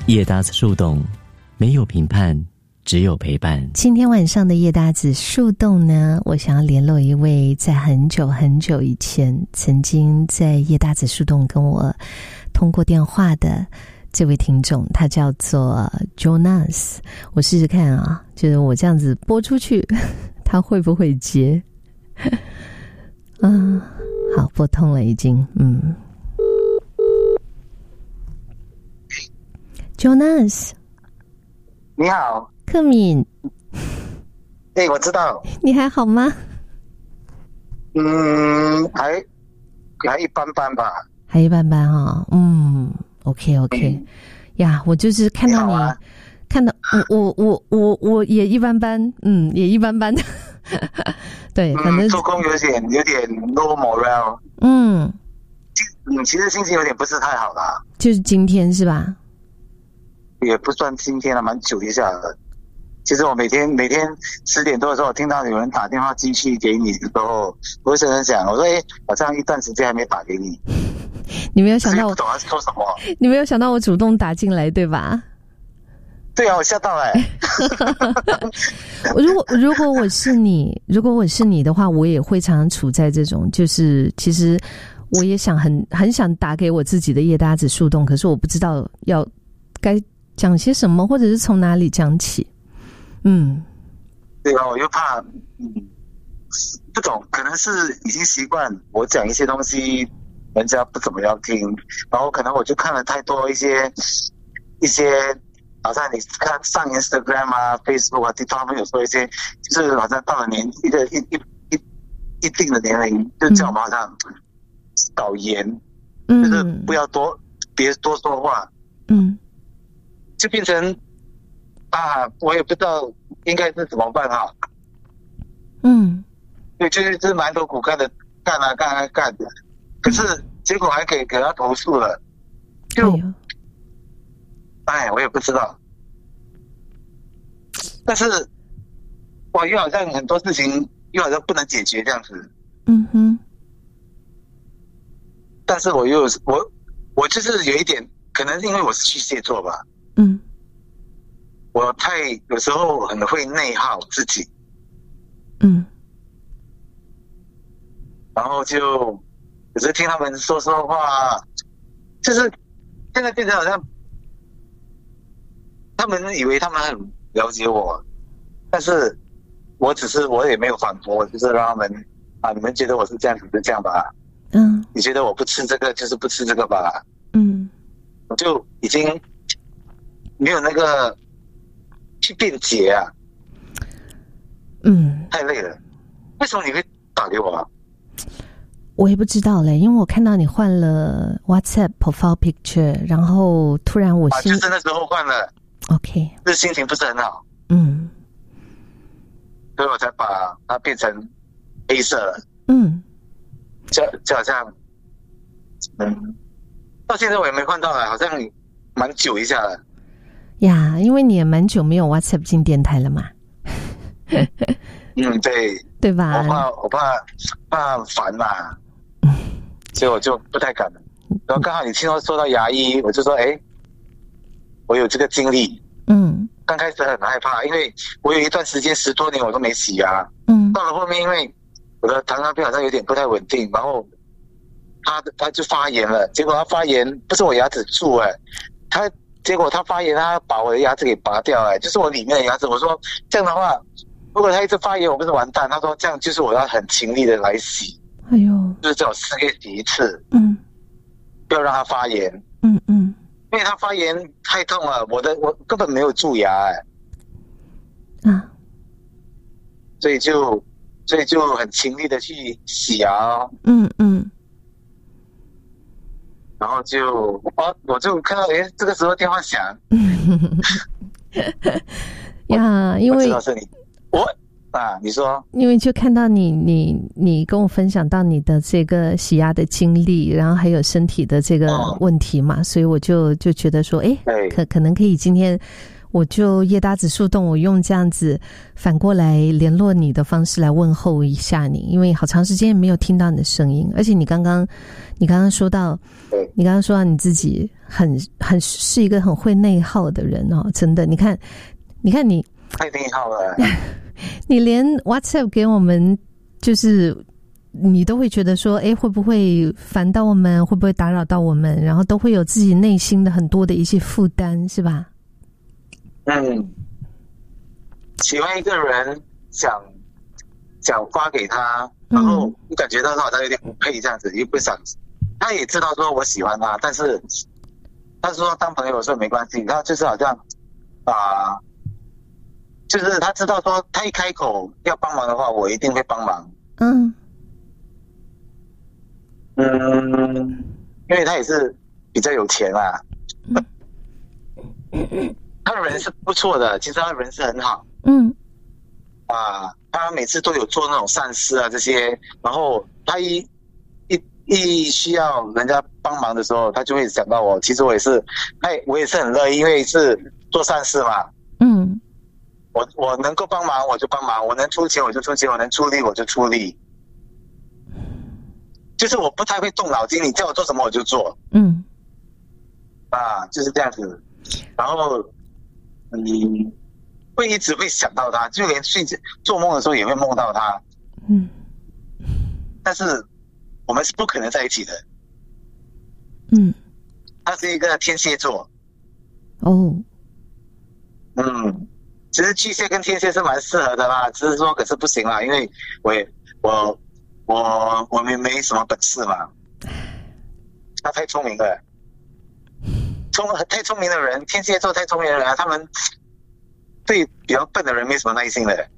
叶搭子树洞，没有评判，只有陪伴。 今天晚上的叶搭子树洞呢，我想要联络一位在很久很久以前曾经在叶搭子树洞跟我通过电话的这位听众，他叫做 Jonas。 我试试看啊，就是我这样子拨出去他会不会接好，拨通了已经。Jonas， 你好， 克敏。 我知道。 你还好吗？ 还一般般吧。 还一般般哈。OK。呀，我就是看到你，看到我也一般般，也一般般的。对，反正做工有点 low morale。其实心情有点不是太好啦。 就是今天是吧？ 也不算今天了，蛮久一下了。其实我每天10点多的时候，听到有人打电话进去给你的时候，我会很想，我说好像一段时间还没打给你。 你没有想到我不懂他说什么？ 你没有想到我主动打进来，对吧？ 对啊，我吓到如果我是你的话，我也会常常处在这种，就是其实我也想很想打给我自己的叶搭子树洞，可是我不知道该讲些什么，或者是从哪里讲起。 对啊，我又怕不懂，可能是已经习惯我讲一些东西人家不怎么样听，然后可能我就看了太多一些好像你看上 Instagram 啊 Facebook 啊 TikTok 他们有说一些，就是好像到了一定的年龄，就叫我们好像少言，就是不要别多说话，就变成我也不知道应该是怎么办哈。对，就是埋头苦干的干的，可是结果还给他投诉了，我也不知道。但是又好像很多事情又好像不能解决这样子。但是我就是有一点，可能是因为我是巨蟹座吧。我有时候很会内耗自己。然后就有时听他们说话，就是现在变成好像他们以为他们很了解我，但是我也没有反驳，我就是让他们你们觉得我是这样子就这样吧。你觉得我不吃这个就是不吃这个吧。我就已经没有那个去辩解啊。太累了。为什么你会打给我啊？ 我也不知道嘞，因为我看到你换了 WhatsApp profile picture， 然后突然就是那时候换了。 OK， 就是心情不是很好。所以我才把它变成黑色了。就好像到现在我也没换到了，好像蛮久一下了呀，因为你也蛮久没有 WhatsApp 进电台了嘛。 对吧？ 我怕烦嘛。所以我就不太敢了。然后刚好你听说到牙医，我就说我有这个经历。刚开始很害怕，因为我有一段时间10多年我都没洗牙。到了后面，因为我的糖尿病好像有点不太稳定，然后他就发炎了。结果他发炎不是我牙齿蛀结果他发炎，他把我的牙齿给拔掉就是我里面的牙齿。我说这样的话，如果他一直发炎，我不是完蛋？他说这样就是我要很勤力的来洗。就是叫我4个月洗一次。不要让他发炎。因为他发炎太痛了，我根本没有蛀牙所以就很勤力的去洗牙然后我就看到这个时候电话响。 呀，因为我知道是你。你说。 因为就看到你跟我分享到你的这个洗牙的经历，然后还有身体的这个问题嘛，所以我就觉得说可能可以今天我就叶搭子树洞，我用这样子反过来联络你的方式来问候一下你，因为好长时间没有听到你的声音，而且你刚刚说到，你自己很是一个很会内耗的人哦，真的，你看你太内耗了， 你连 WhatsApp 给我们就是你都会觉得说，会不会烦到我们，会不会打扰到我们，然后都会有自己内心的很多的一些负担，是吧？ 喜欢一个人想发给他，然后你感觉到他好像有点不配这样子，又不想，他也知道说我喜欢他，但是他说当朋友的时候没关系，他就是好像就是他知道说他一开口要帮忙的话，我一定会帮忙。因为他也是比较有钱啊。他的人是不错的，其实他的人是很好。他每次都有做那种善事啊这些，然后他一需要人家帮忙的时候，他就会想到我。其实我也是很乐意，因为是做善事嘛。我能够帮忙我就帮忙，我能出钱我就出钱，我能出力我就出力。就是我不太会动脑筋，你叫我做什么我就做。就是这样子。然后会一直会想到他，就连做梦的时候也会梦到他。但是我们是不可能在一起的。他是一个天蝎座。其实巨蟹跟天蝎是蛮适合的啦，只是说可是不行啦，因为我们没什么本事嘛。他太聪明了，太聪明的人，天蝎座太聪明的人，他们对比较笨的人没什么耐心的。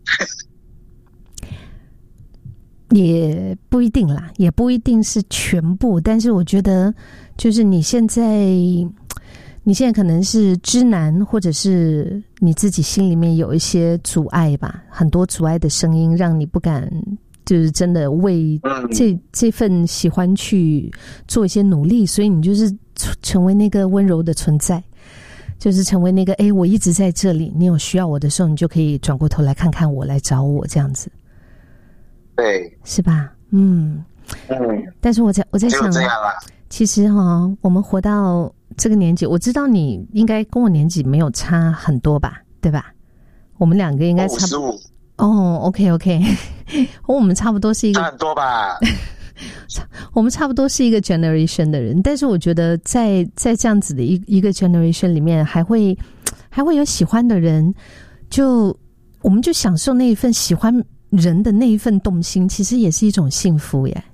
也不一定啦，也不一定是全部，但是我觉得就是你现在可能是知难，或者是你自己心里面有一些阻碍吧，很多阻碍的声音让你不敢就是真的为这份喜欢去做一些努力，所以你就是成为那个温柔的存在，就是成为那个我一直在这里，你有需要我的时候你就可以转过头来看看我，来找我这样子。 对， 是吧？但是我在想，其实我们活到这个年纪，我知道你应该跟我年纪没有差很多吧，对吧？我们两个应该差不多。OK， 我们差不多是一个差很多吧。 我们差不多是一个 generation 的人，但是我觉得在这样子的一个 generation 里面，还会有喜欢的人，我们就享受那一份喜欢人的那一份动心，其实也是一种幸福耶。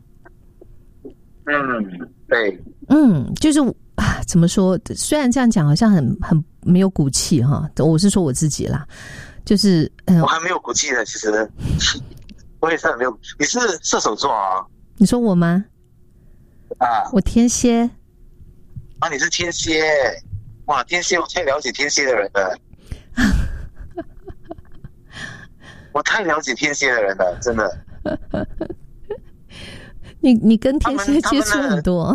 对。 就是怎么说？虽然这样讲好像很没有骨气哈，我是说我自己啦，就是我还没有骨气的，其实我也是很没有。你是射手座啊？ 你说我吗？我天蝎。 你是天蝎？哇，天蝎，我太了解天蝎的人了。我太了解天蝎的人了，真的。 你跟天蝎接触很多。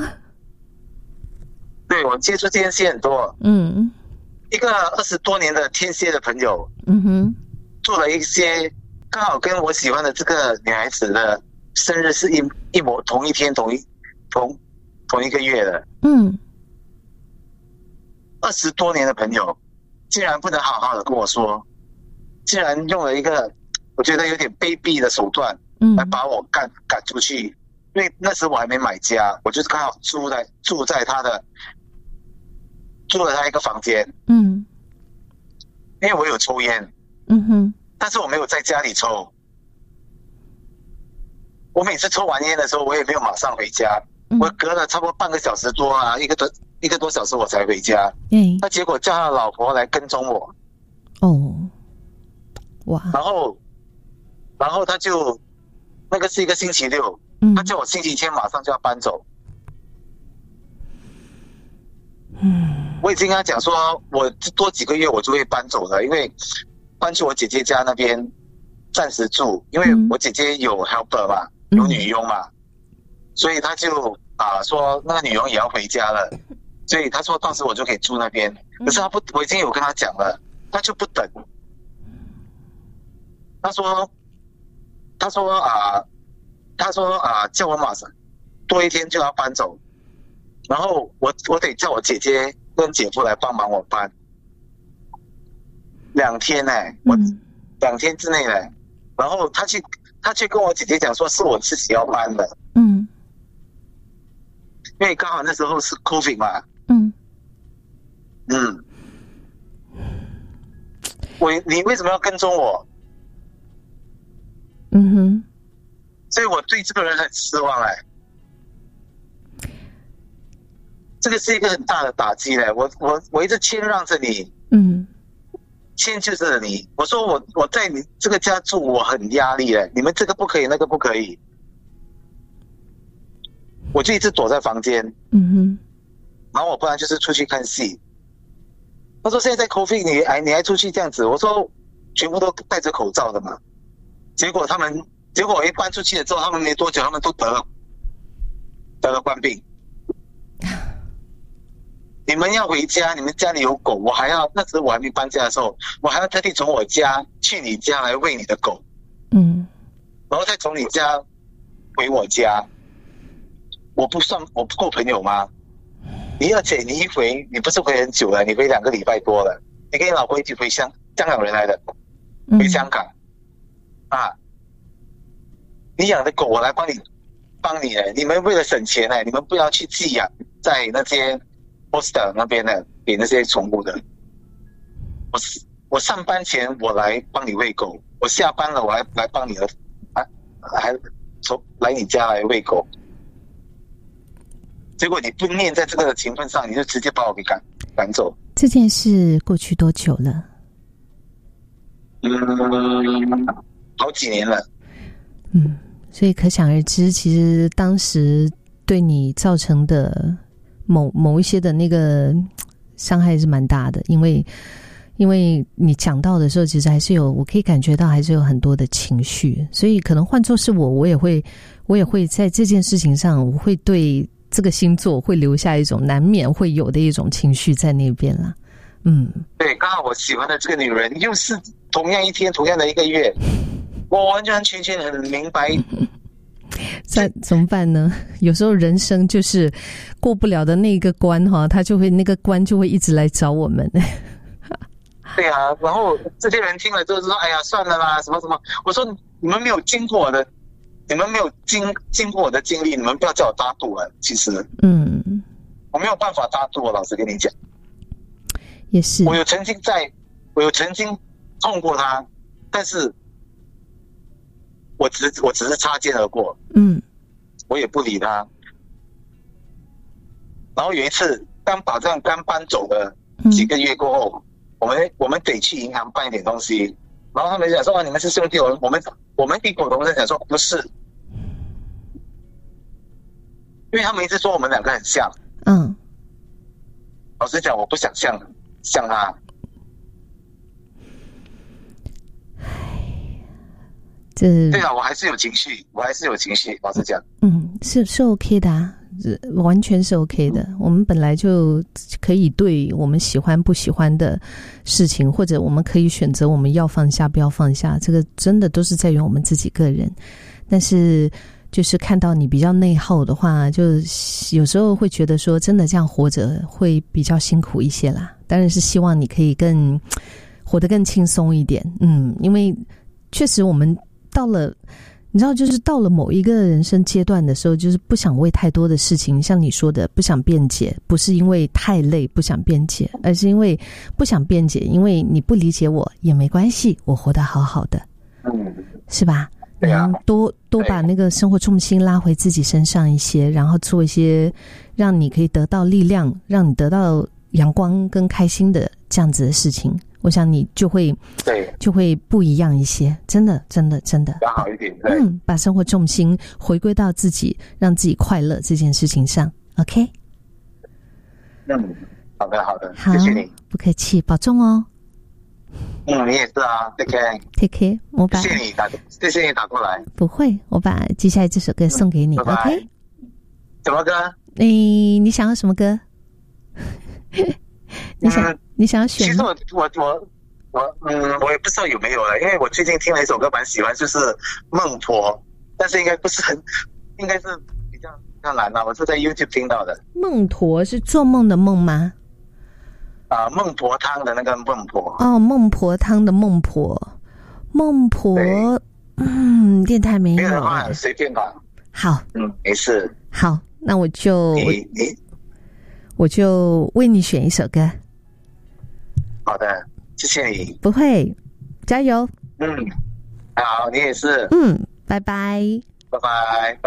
对，我接触天蝎很多。一个20多年的天蝎的朋友，做了一些刚好跟我喜欢的这个女孩子的生日是一模同一天同一个月的。20多年的朋友竟然不能好好的跟我说，竟然用了一个我觉得有点卑鄙的手段来把我赶出去。因为那时我还没买家，我就是刚好住在他了他一个房间。因为我有抽烟。但是我没有在家里抽。我每次抽完烟的时候，我也没有马上回家，我隔了差不多半个小时多一个多小时我才回家。那结果叫他的老婆来跟踪我。 哇！ 然后他就那个是一个星期六，他叫我星期天马上就要搬走。我已经跟他讲说，我多几个月我就会搬走了，因为搬去我姐姐家那边暂时住，因为我姐姐有 helper 嘛，有女佣嘛，所以他就说那个女佣也要回家了。 所以他说到时我就可以住那边。可是我已经有跟他讲了，他就不等。他说叫我马上多一天就要搬走，然后我得叫我姐姐跟姐夫来帮忙我搬。2天我2天之内然后他去跟我姐姐讲说是我自己要搬的，因为刚好那时候是 COVID 嘛，你为什么要跟踪我？所以我对这个人很失望这个是一个很大的打击我一直谦让着你，迁就着你。我说我在你这个家住我很压力你们这个不可以那个不可以，我就一直躲在房间，然后我不然就是出去看戏。他说现在在 COVID 你还出去这样子，我说全部都戴着口罩的嘛。结果我一搬出去了之后，他们没多久他们都得了冠病。你们要回家，你们家里有狗，那时候我还没搬家的时候，我还要特地从我家去你家来喂你的狗，然后再从你家回我家。我不够朋友吗？而且你一回，你不是回很久了，你回2个礼拜多了，你跟你老婆一起回香港人来的，回香港你养的狗我来帮你你们为了省钱你们不要去寄养在那些 hostel 那边给那些宠物的。我上班前我来帮你喂狗，我下班了我来帮你来你家来喂狗。结果你不念在这个情分上，你就直接把我给赶走。 这件事过去多久了？ 好几年了。 所以可想而知，其实当时对你造成的某一些的那个伤害是蛮大的，因为你讲到的时候，其实还是我可以感觉到还是有很多的情绪，所以可能换作是我也会在这件事情上，我会对这个星座会留下一种难免会有的一种情绪在那边啦。 对，刚好我喜欢的这个女人又是同样一天同样的一个月，我完全全很明白。 怎么办呢？有时候人生就是过不了的那个关那个关就会一直来找我们。 对啊，然后这些人听了之后就说：“哎呀，算了啦，什么什么。”我说：“你们没有经过我的，你们没有经过我的经历，你们不要叫我大度了。其实，我没有办法大度，我老实跟你讲。 也是， 我有曾经痛过他，但是我只是擦肩而过，我也不理他。然后有一次刚搬走了几个月过后，我们得去银行办一点东西，然后他们讲说：“你们是兄弟。”我们异口同声讲说：“不是。”因为他们一直说我们2个很像。老实讲，我不想像他。对啊，我还是有情绪，老实讲。 是 OK 的完全是 OK 的。我们本来就可以对我们喜欢不喜欢的事情，或者我们可以选择我们要放下不要放下，这个真的都是在于我们自己个人。但是就是看到你比较内耗的话，就有时候会觉得说真的这样活着会比较辛苦一些啦。当然是希望你可以活得更轻松一点。因为确实我们到了，你知道，就是到了某一个人生阶段的时候，就是不想为太多的事情，像你说的，不想辩解，不是因为太累不想辩解，而是因为不想辩解，因为你不理解我也没关系，我活得好好的，是吧？然后多把那个生活重心拉回自己身上一些，然后做一些让你可以得到力量，让你得到阳光跟开心的这样子的事情。我想你就会不一样一些，真的要好一点。 把生活重心回归到自己，让自己快乐这件事情上。 OK， 好的，谢谢你， 不客气，保重哦。 你也是啊 ，take care， 我把谢谢你打过来。 不会，我把接下来这首歌送给你。 拜拜。 OK， 什么歌？ 你想要什么歌？ 你想要选？ 其实我也不知道有没有了，因为我最近听了一首歌蛮喜欢，就是孟婆，但是应该是比较难啊，我是在 YouTube 听到的。 孟婆是做梦的梦吗？ 孟婆汤的那个孟婆。 哦，孟婆汤的孟婆，电台没有。 没有的话随便吧。 好， 没事。 好，那我就为你选一首歌。 好的，谢谢你。 不会，加油。 好，你也是。 拜拜。 拜拜。